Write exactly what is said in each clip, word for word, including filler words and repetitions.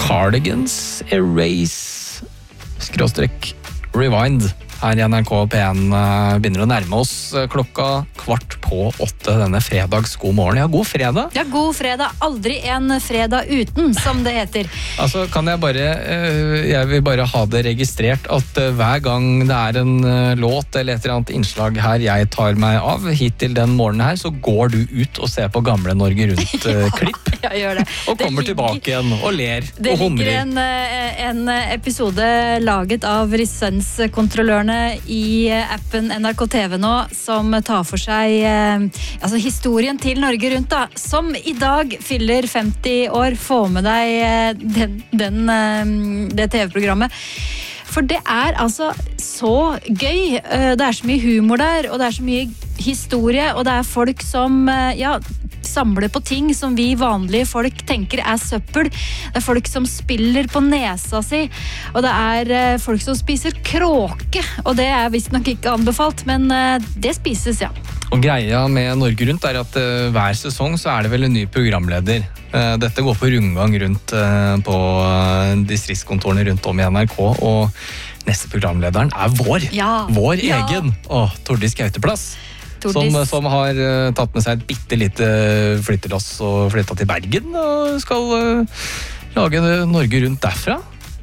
Cardigans Erase skråstrek Rewind her i N R K P en begynner å nærme oss klokka kvart på åtte denne fredags god morgen. Ja, god fredag. Ja, god fredag. Aldri en fredag uten, som det heter. Altså, kan jeg bare, jeg vil bare ha det registrert at hver gang det er en låt eller et eller annet innslag her jeg tar meg av, hittil den morgenen her, så går du ut og ser på gamle Norge Rundt-klipp. Ja, jeg gjør det. Og kommer det ligger, tilbake igjen og ler det og humrer. Det ligger en, en episode laget av lisenskontrollørene i appen N R K T V nå, som tar for seg altså historien til Norge Rundt, da, som i dag fyller femti år. Få med deg den, den, det T V-programmet. For det er altså så gøy. Det er så mye humor der, og det er så mye historie, og det er folk som ja, samler på ting som vi vanlige folk tenker er søppel. Det er folk som spiller på nesa si, og det er folk som spiser kråke, og det er visst nok ikke anbefalt, men det spises, ja. Og greia med Norge Rundt er at uh, hver sesong så er det vel en ny programleder. Uh, dette går på rundgang rundt uh, på uh, distriktskontorene rundt om i N R K, og neste programlederen er vår. Ja. Vår Ja. egen. Åh, Tordis Gauteplass. Tordis. Som, som har uh, tatt med seg et bitte lite flytteloss og flyttet til Bergen og skal uh, lage Norge Rundt derfra.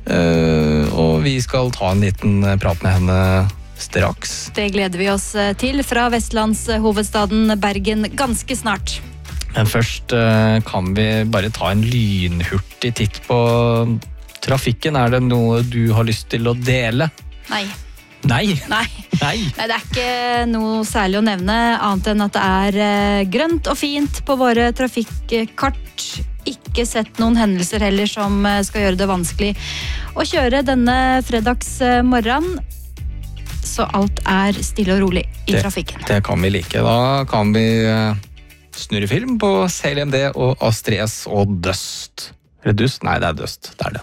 Uh, og vi skal ta en liten prat med henne straks. Det gleder vi oss til fra Vestlandshovedstaden Bergen ganske snart. Men først kan vi bare ta en lynhurtig titt på trafikken. Er det noe du har lyst til å dele? Nei. Nei? Nei. Nei. Nei, det er ikke noe særlig å nevne, annet enn at det er grønt og fint på våre trafikkart. Ikke sett noen hendelser heller som skal gjøre det vanskelig å kjøre denne fredagsmorgenen. Så alt er stille og rolig i det, trafikken. Det kan vi like. Da kan vi snurre film på C L M D og Astrid S og Dust. Er det Dust? Nei, det er Dust. Det er det.